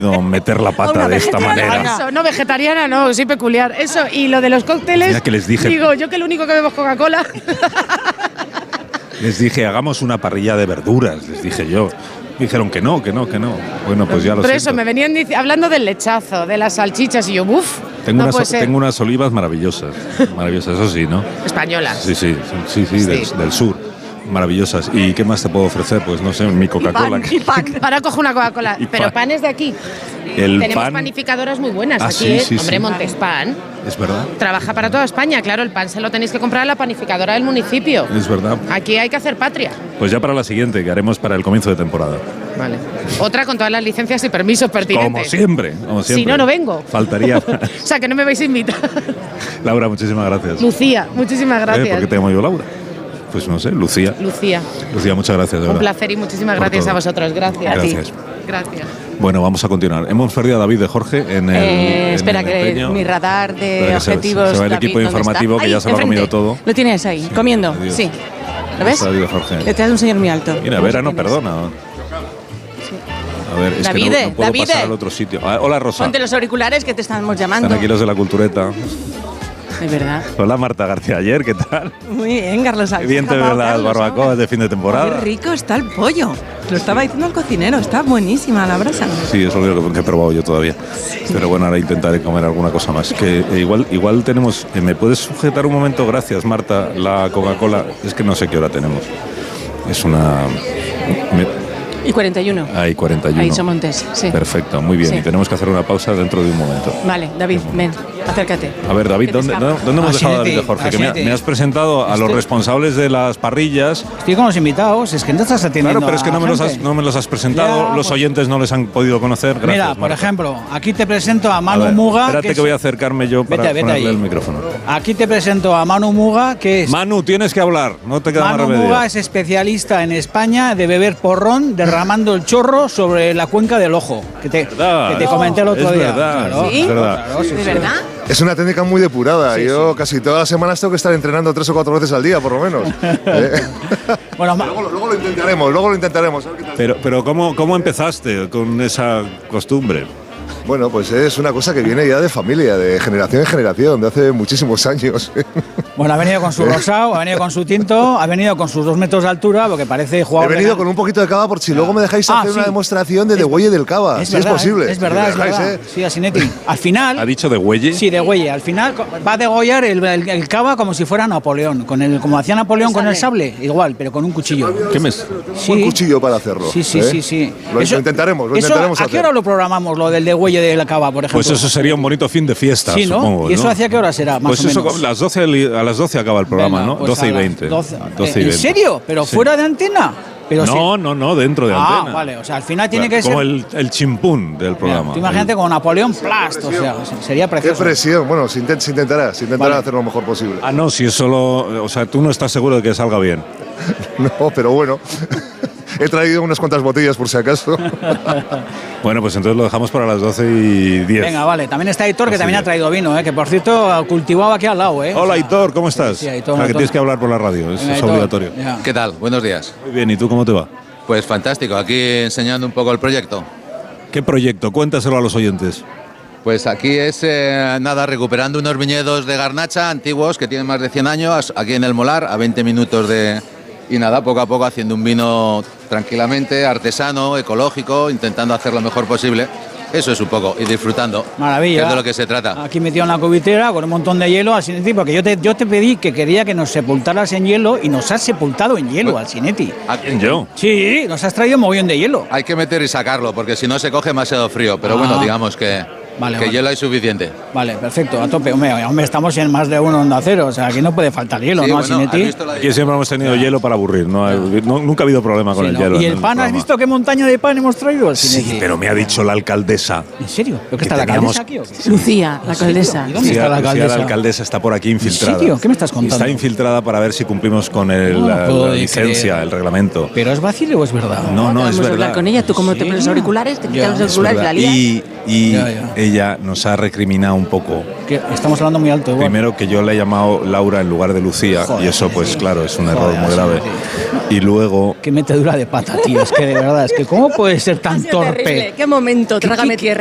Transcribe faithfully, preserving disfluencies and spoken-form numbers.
meter la pata de esta manera. Eso, no, vegetariana no, soy peculiar. Eso, y lo de los cócteles, mira que les dije, digo, yo que lo único que bebo es Coca-Cola. Les dije, hagamos una parrilla de verduras, les dije yo. Dijeron que no, que no, que no. Bueno, pues ya lo sé. Pero eso, me venían hablando del lechazo, de las salchichas, y yo, uff. Tengo, no unas, tengo unas olivas maravillosas, maravillosas, eso sí, ¿no? Españolas. Sí, sí, sí, sí, sí. Del, del sur. Maravillosas. ¿Y qué más te puedo ofrecer? Pues no sé, mi Coca-Cola. Y pan, y pan. Ahora cojo una Coca-Cola. Pero pan. pan es de aquí. El Tenemos pan. panificadoras muy buenas Ah, aquí, sí, ¿eh? sí, Hombre, sí. Montespan. Es verdad. Trabaja para toda España, claro, el pan se lo tenéis que comprar a la panificadora del municipio. Es verdad. Aquí hay que hacer patria. Pues ya para la siguiente, que haremos para el comienzo de temporada. Vale. Otra con todas las licencias y permisos pertinentes. Como siempre, como siempre. Si no, no vengo. Faltaría. O sea, que no me vais a invitar. Laura, muchísimas gracias. Lucía, muchísimas gracias. ¿Eh? ¿Por qué te llamo yo Laura? Pues no sé, Lucía. Lucía. Lucía, muchas gracias. De Un verdad. placer y muchísimas Por gracias todo. a vosotros. Gracias. Gracias. Gracias. Bueno, vamos a continuar. Hemos perdido a David de Jorge en el. Eh, en espera, el que empeño. mi radar de Espera que se- objetivos. Se, va el David, equipo ¿dónde informativo está? que ya Ahí, se lo ha comido enfrente. todo. Lo tienes ahí, comiendo. Adiós. Sí. ¿Lo Ahí ves? está David de Jorge. Detrás de un señor muy alto. Mira, Vera, no, perdona. A ver, es Davide, que no, no puedo Davide. pasar al otro sitio. Ah, hola, Rosa. Ponte los auriculares que te estamos llamando. Están aquí los de la cultureta. Es verdad. Hola, Marta García Ayer, ¿qué tal? Muy bien, Carlos. Qué bien te veo las barbacoas de fin de temporada. Qué rico está el pollo. Lo estaba diciendo el cocinero, está buenísima la brasa. Sí, eso es lo único que he probado yo todavía. Pero bueno, ahora intentaré comer alguna cosa más. Que eh, igual, igual tenemos. Eh, ¿Me puedes sujetar un momento? Gracias, Marta. La Coca-Cola. Es que no sé qué hora tenemos. Es una. me- Y cuarenta y uno. Hay cuarenta y uno. Ahí Somontes, sí. Perfecto, muy bien. Sí. Y tenemos que hacer una pausa dentro de un momento. Vale, David, ven, acércate. A ver, David, Que te ¿dónde, escapa. ¿dónde hemos Ah, dejado a siete, David de Jorge? ah, Que me, ha- siete. me has presentado a los Estoy- responsables de las parrillas. Estoy con los invitados, es que no estás atendiendo. Claro, pero es que a no me, los has, gente. no me los has presentado. Ya, los pues- oyentes no les han podido conocer. Gracias, Mira, por Marta. ejemplo, aquí te presento a A Manu ver, Muga. Espérate que, es- voy a acercarme yo para Vete, vete ponerle ahí. el micrófono. Aquí te presento a Manu Muga, que es. Manu, tienes que hablar. No te queda Manu más remedio. Muga es especialista en España de beber porrón derramando el chorro sobre la cuenca del ojo. Que te, Verdad. que te comenté el otro Es día. verdad, Claro, ¿sí? es verdad. claro, sí, ¿De sí. verdad? Es una técnica muy depurada. Sí, Yo sí. casi todas las semanas tengo que estar entrenando tres o cuatro veces al día, por lo menos. ¿Eh? Bueno, Ma- luego, luego lo intentaremos, luego lo intentaremos. a ver qué tal. Pero, pero ¿cómo, ¿cómo empezaste con esa costumbre? Bueno, pues es una cosa que viene ya de familia, de generación en generación, de hace muchísimos años. bueno, ha venido con su rosado, ha venido con su tinto, ha venido con sus dos metros de altura, porque parece He jugador. de venido la- con un poquito de cava por si luego me dejáis Ah, hacer sí. una demostración de degüelle del cava, Es si verdad, es posible. Es verdad, Si es me dejáis, verdad. ¿eh? Sí, Asinetti. Al final. ¿Ha dicho de Güelle? Sí, de Güelle. Al final co- va a degollar el, el, el cava como si fuera Napoleón. Con el, como hacía Napoleón con el sable, igual, pero con un cuchillo. ¿Qué me- Sí. Un cuchillo para hacerlo. Sí, sí, ¿eh? sí, sí. Lo, lo intentaremos, lo eso, intentaremos ¿A qué hacer. hora lo programamos, lo del degüelle de la cava, por ejemplo? Pues eso sería un bonito fin de fiesta, Sí, ¿no? supongo. ¿Y eso ¿no? hacia qué hora será, más Pues o eso, menos? las doce, li- a las doce acaba el programa, Venga, ¿no? pues doce y a las veinte. doce. doce y ¿En veinte. serio? ¿Pero Sí. fuera de antena? Pero no, sí. no, no, dentro de Ah, antena. vale, o sea, al final tiene Claro, que como ser. el, el chimpún del programa. Tú imagínate con Napoleón Plast, o sea, sería Qué precioso. presión. Bueno, se, intent- se intentará, se intentará Vale. hacer lo mejor posible. Ah, no, si es solo. O sea, tú no estás seguro de que salga bien. No, pero bueno. He traído unas cuantas botellas por si acaso. Bueno, pues entonces lo dejamos para las doce y diez. Venga, vale. También está Aitor, que Así también que- ha traído vino, ¿eh? Que por cierto, cultivado aquí al lado, ¿eh? Hola, O sea, Aitor, ¿cómo estás? Sí, Aitor, o sea, que Aitor. tienes que hablar por la radio, eso venga, es Aitor, obligatorio. ya. ¿Qué tal? Buenos días. Muy bien, ¿y tú cómo te va? Pues fantástico, aquí enseñando un poco el proyecto. ¿Qué proyecto? Cuéntaselo a los oyentes. Pues aquí es, eh, nada, recuperando unos viñedos de garnacha antiguos que tienen más de cien años, aquí en el Molar, a veinte minutos de... Y nada, poco a poco haciendo un vino tranquilamente, artesano, ecológico, intentando hacer lo mejor posible. Eso es un poco, y disfrutando. Maravilla. Que es de lo que se trata. Aquí metido en la cubitera con un montón de hielo al Sinetti, porque yo te, yo te pedí que quería que nos sepultaras en hielo y nos has sepultado en hielo al Sinetti. Aquí- ¿Yo? Sí, nos has traído mogollón de hielo. Hay que meter y sacarlo, porque si no se coge demasiado frío. Pero Ah. bueno, digamos que, Vale, que vale. hielo hay suficiente. Vale, perfecto, a tope. Hombre, hombre, estamos en más de uno Onda Cero, o sea, aquí no puede faltar hielo, Sí, ¿no? bueno, al ¿has Sinetti. visto la Aquí siempre hemos tenido hielo para aburrir, no, hay- no- nunca ha habido problema con Sí, el ¿no? hielo. ¿Y en el pan, has programa. visto qué montaña de pan hemos traído al Sinetti? Sí, pero me ha dicho la alcaldesa. ¿En serio? ¿Pero Que qué está la teníamos- alcaldesa aquí o qué? Lucía, la alcaldesa. ¿Y dónde Sí, está la Lucía, alcaldesa? la alcaldesa está por aquí infiltrada. serio? ¿Qué me estás contando? Está infiltrada para ver si cumplimos con el, No lo la, puedo la creer. licencia, el reglamento. ¿Pero es vacile o es verdad? No, no, es Vamos a hablar verdad. con ella. Tú, como te Sí. pones los auriculares, te Ya, quitas los Es auriculares y la verdad. lías. Y, y Ya, ya. ella nos ha recriminado un poco. Que estamos hablando muy alto igual. Primero que yo le he llamado Laura en lugar de Lucía, Joder, y eso pues sí. claro, es un error Joder, muy sí, grave. sí. Y luego... Qué metedura de pata, tío. Es que de verdad, es que ¿cómo puede ser tan Ha sido torpe? terrible. Qué momento, trágame tierra.